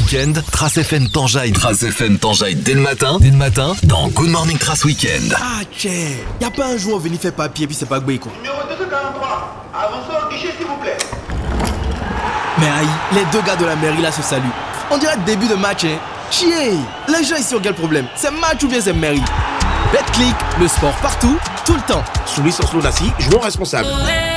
week-end, Trace FM t'enjaille. Trace FM t'enjaille dès le matin, dans Good Morning Trace Weekend. Ah, tchè, y'a pas un jour venu faire papier puis c'est pas gbé quoi. Numéro 243, avancez au guichet s'il vous plaît. Mais aïe, les deux gars de la mairie là se saluent. On dirait début de match, hein. Chier, les gens ici ont quel problème? C'est match ou bien c'est mairie? BetClick, le sport partout, tout le temps. Sous licence non assis, joueurs responsables.